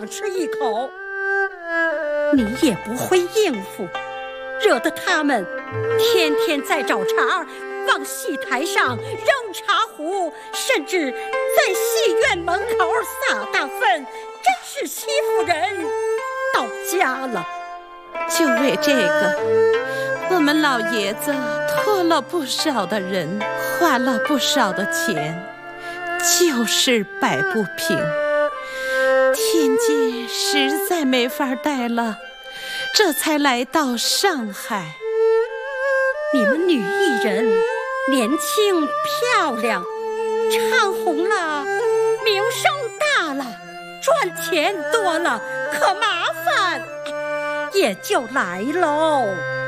想吃一口，你也不会应付，惹得他们天天在找茬，往戏台上扔茶壶，甚至在戏院门口撒大粪，真是欺负人到家了。 就为这个，我们老爷子托了不少的人，花了不少的钱，就是摆不平。天津实在没法待了，这才来到上海。 你们女艺人年轻漂亮，唱红了，名声大了，赚钱多了，可麻烦也就来喽。